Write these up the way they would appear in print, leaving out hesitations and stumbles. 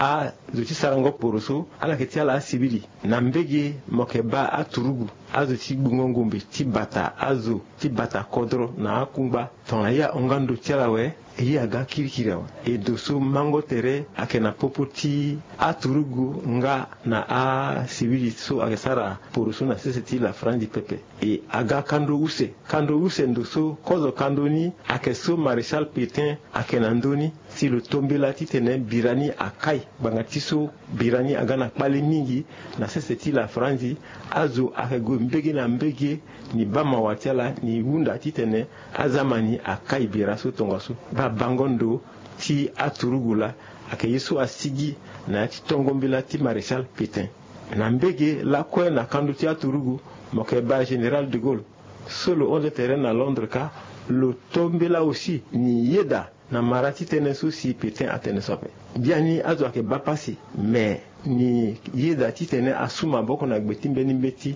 a zuti sarango poroso ala ke tiala sibili na mbege mokeba aturugu azo ti gbungongombe ti bata azo ti bata kodro na akumba ton ya ongando tiala we eyi aga kirikira wa e doso mango tere akena popoti aturugu nga na a sibili so akesara poroso na seseti la franji pepe e aga kando use ndoso kozo kandoni akeso Maréchal Pétain akena ndoni si le tombela titene birani akai bangatiso birani agana kpale mingi na seseti la franji azo akego mbege na mbege ni bama watiala ni wunda titene azamani akai biraso tongaso ba bangondo ti aturugula akeyeso asigi na ti tongombela ti Maréchal Pétain na mbege la kwe na kando ti aturugu mokeba Général de Gaulle solo on le terrain na Londres ka le tombela aussi ni yeda na marati tenesu si Pétain atenesope biani azo ake bapasi mais ni yeda titene asuma boko na gbetimbe ni mbeti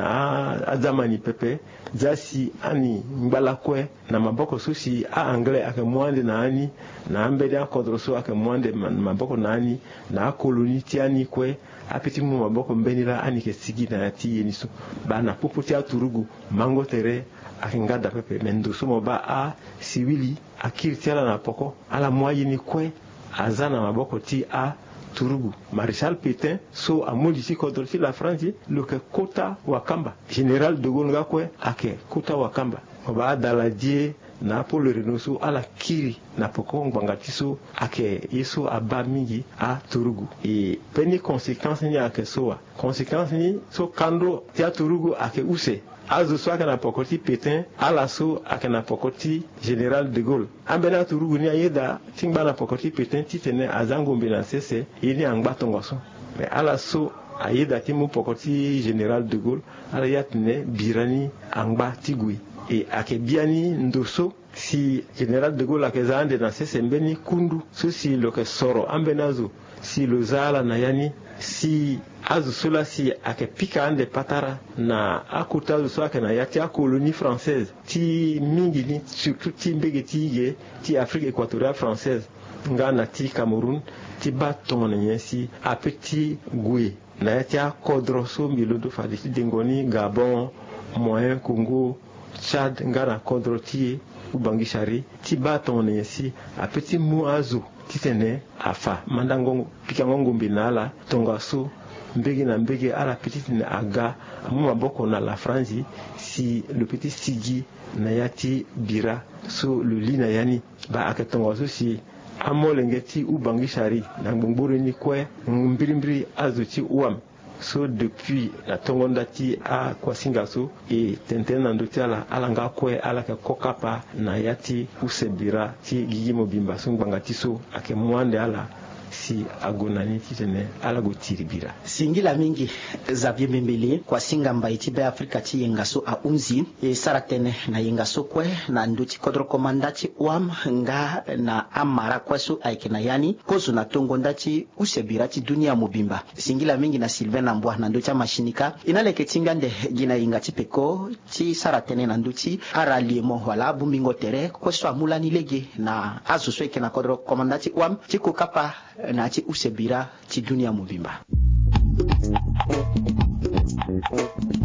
na azamani pepe zasi ani mbala kwe na maboko susi a anglais ake mwande na ani na ambede akodroso ake mwande maboko na ani na koloni tiani kwe apeti mu maboko mbenila ani ke sigi na ti yenisu ba na popoti aturugu mango tere akingada pepe mendo somo ba a siwili akiritiala na poko ala moyeni kwe azana maboko ti a turugu Maréchal Pétain so amoli si kodroti la France le ke kota wakamba Général de Gaulle ngakwe ake kota wakamba ba daladie na Paul Renoso ala kiri na poko ngangatiso ake yeso abamingi a turugu e peni conséquence ni ake soa conséquence ni so kando ti a turugu ake use azo so akana pokoti Pétain ala so akana pokoti Général de Gaulle ambena turugu ni ayeda tingba na pokoti Pétain titene azangombe na sese ini angba tongoso mais ala so ayeda timu pokoti Général de Gaulle ala yatne birani angba tigui e ake biani ndoso si Général de Gaulle akeza ande na sese mbeni kundu so si loke soro ambenazo si lozala na yani si azu sola si ake pika ande patara na akuta so ake na yati a colonie française ti mingi ni surtout ti mbege ti ige ti Afrique équatoriale française nga na ti Cameroun ti ba tonne yensi a petit goué na yati a kodro so milodo fadi ti dengoni Gabon Moyen Congo Tchad nga na kodro ti ubangishari ti ba tonne yensi a petit mu azu titene afa mandango pikango ngombe nala tongaso mbege na mbege ala petite na aga mu maboko na la France si le petit sigi na yati bira so le lina yani ba akatongaso si amolengeti ubangishari na ngbongoro ni kwe mbirimbiri azuti uam so depuis la tongondati a kwasingaso e tentena ndotiala alanga kwe alaka kokapa na yati usebira ti gigimo bimba so ngbangati so ake mwande ala si agonani titene ala go tiribira singila mingi Xavier Mbembele kwa singa mbaiti be Afrika ti yengaso a unzi e saratene na yengaso kwe na nduti kodro komandati uam nga na amara kwaso aikena yani kozo na tongo ndati usebira ti dunia mobimba singila mingi na Sylvain Nambwa na nduti mashinika inaleke tingande gina yingati peko ti saratene na nduti araliemo wala bumbingo tere kwaso amulani lege na azuso ikena kodro komandati uam ti kokapa na ti usebira ti dunia mobimba.